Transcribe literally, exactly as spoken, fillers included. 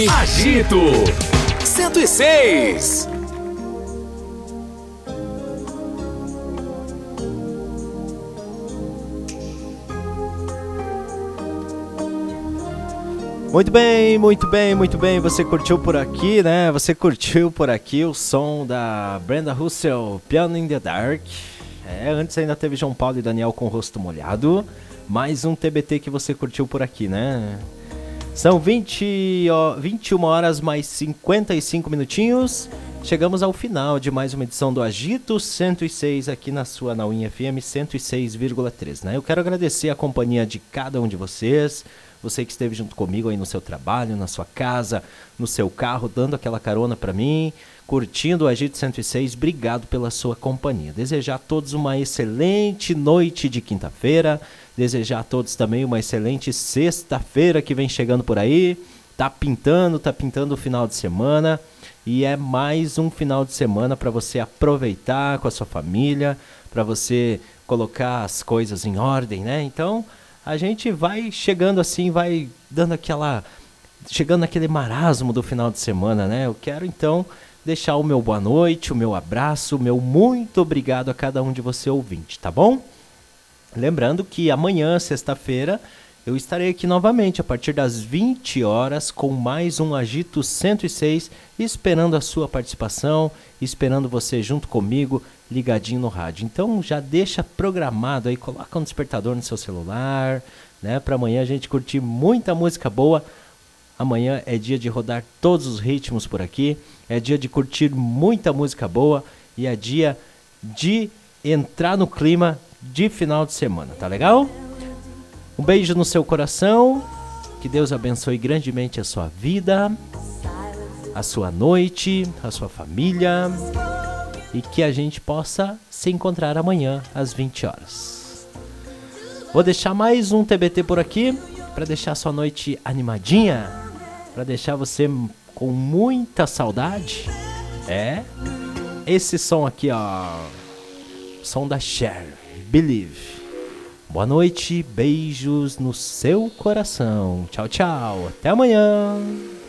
Agito cento e seis. Muito bem, muito bem, muito bem. Você curtiu por aqui, né? Você curtiu por aqui o som da Brenda Russell, Piano in the Dark. É, antes ainda teve João Paulo e Daniel com o rosto molhado. Mais um T B T que você curtiu por aqui, né? São vinte, ó, vinte e uma horas mais cinquenta e cinco minutinhos. Chegamos ao final de mais uma edição do Agito cento e seis aqui na sua Nauinha F M cento e seis vírgula três, né? Eu quero agradecer a companhia de cada um de vocês. Você que esteve junto comigo aí no seu trabalho, na sua casa, no seu carro, dando aquela carona para mim, curtindo o Agito cento e seis, obrigado pela sua companhia. Desejar a todos uma excelente noite de quinta-feira, desejar a todos também uma excelente sexta-feira que vem chegando por aí. Tá pintando, tá pintando o final de semana e é mais um final de semana para você aproveitar com a sua família, para você colocar as coisas em ordem, né? Então a gente vai chegando assim, vai dando aquela... chegando naquele marasmo do final de semana, né? Eu quero então deixar o meu boa noite, o meu abraço, o meu muito obrigado a cada um de você ouvinte, tá bom? Lembrando que amanhã, sexta-feira, eu estarei aqui novamente a partir das vinte horas com mais um Agito cento e seis, esperando a sua participação, esperando você junto comigo, ligadinho no rádio. Então já deixa programado aí, coloca um despertador no seu celular, né, para amanhã a gente curtir muita música boa. Amanhã é dia de rodar todos os ritmos por aqui, é dia de curtir muita música boa e é dia de entrar no clima de final de semana, tá legal? Um beijo no seu coração, que Deus abençoe grandemente a sua vida, a sua noite, a sua família e que a gente possa se encontrar amanhã às vinte horas. Vou deixar mais um T B T por aqui para deixar a sua noite animadinha, para deixar você com muita saudade. É esse som aqui, ó, som da Cher, Believe. Boa noite, beijos no seu coração. Tchau, tchau. Até amanhã.